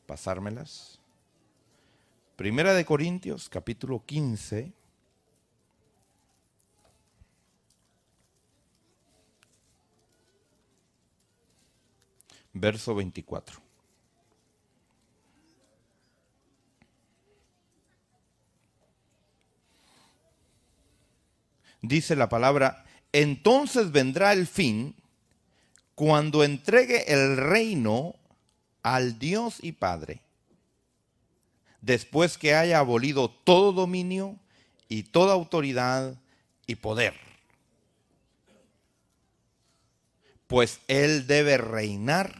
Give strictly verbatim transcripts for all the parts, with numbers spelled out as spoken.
pasármelas. Primera de Corintios, capítulo quince. Verso veinticuatro. Dice la palabra: entonces vendrá el fin, cuando entregue el reino al Dios y Padre, después que haya abolido todo dominio y toda autoridad y poder. Pues Él debe reinar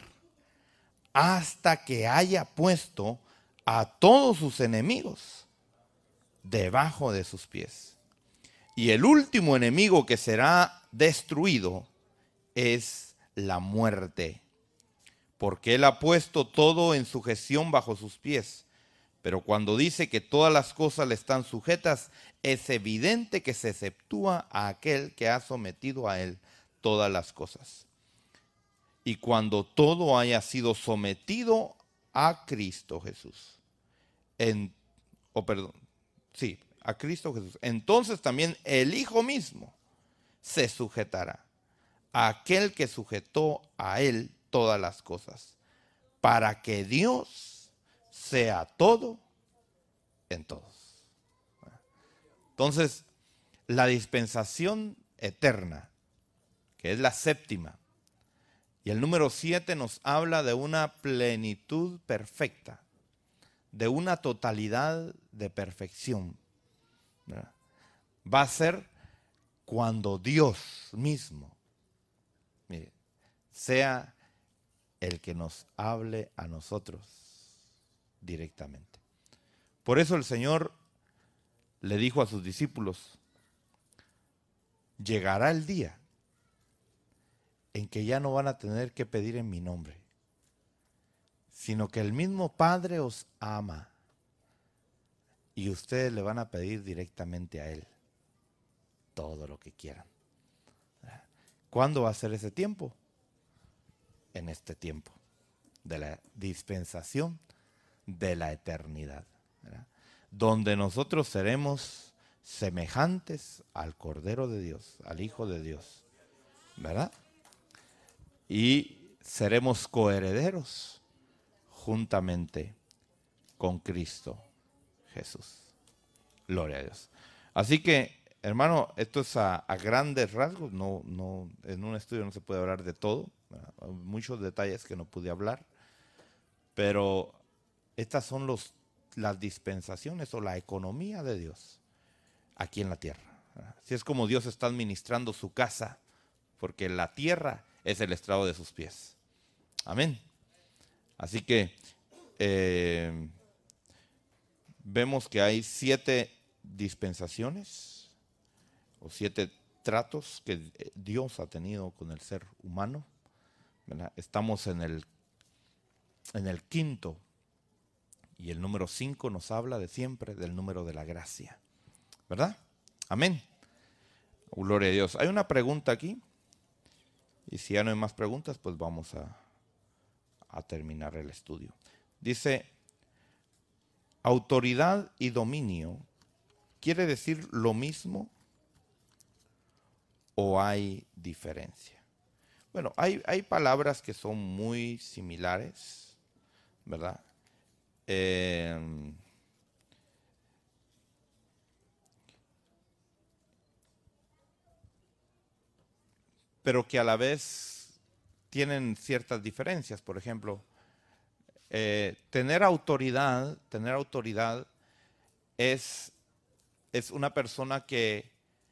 hasta que haya puesto a todos sus enemigos debajo de sus pies. Y el último enemigo que será destruido es la muerte, porque Él ha puesto todo en sujeción bajo sus pies. Pero cuando dice que todas las cosas le están sujetas, es evidente que se exceptúa a aquel que ha sometido a Él todas las cosas. Y cuando todo haya sido sometido a Cristo Jesús, en, oh, perdón, sí, a Cristo Jesús, entonces también el Hijo mismo se sujetará a aquel que sujetó a Él todas las cosas, para que Dios sea todo en todos. Entonces, la dispensación eterna, que es la séptima, y el número siete nos habla de una plenitud perfecta, de una totalidad de perfección, ¿verdad? Va a ser cuando Dios mismo, mire, sea el que nos hable a nosotros directamente. Por eso el Señor le dijo a sus discípulos: llegará el día en que ya no van a tener que pedir en mi nombre, sino que el mismo Padre os ama y ustedes le van a pedir directamente a Él todo lo que quieran. ¿Cuándo va a ser ese tiempo? En este tiempo de la dispensación de la eternidad, ¿verdad? Donde nosotros seremos semejantes al Cordero de Dios, al Hijo de Dios, ¿verdad? Y seremos coherederos juntamente con Cristo Jesús. Gloria a Dios. Así que, hermano, esto es a, a grandes rasgos. No, no, en un estudio no se puede hablar de todo. Hay muchos detalles que no pude hablar. Pero estas son los, las dispensaciones o la economía de Dios aquí en la tierra. Así es como Dios está administrando su casa, porque la tierra es el estrado de sus pies. Amén. Así que eh, vemos que hay siete dispensaciones o siete tratos que Dios ha tenido con el ser humano, ¿verdad? Estamos en el, en el quinto, y el número cinco nos habla de siempre del número de la gracia, ¿verdad? Amén. Gloria a Dios. Hay una pregunta aquí, y si ya no hay más preguntas, pues vamos a, a terminar el estudio. Dice: autoridad y dominio, ¿quiere decir lo mismo o hay diferencia? Bueno, hay, hay palabras que son muy similares, ¿verdad? Eh, pero que a la vez tienen ciertas diferencias. Por ejemplo, eh, tener autoridad, tener autoridad es, es una persona que,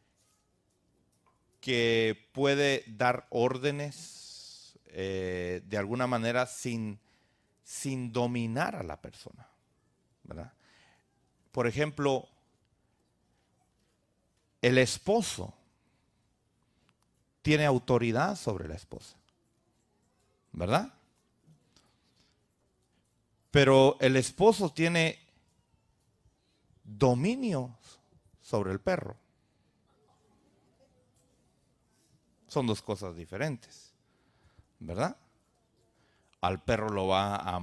que puede dar órdenes eh, de alguna manera sin, sin dominar a la persona, ¿verdad? Por ejemplo, el esposo tiene autoridad sobre la esposa, ¿verdad? Pero el esposo tiene dominio sobre el perro. Son dos cosas diferentes, ¿verdad? Al perro lo va a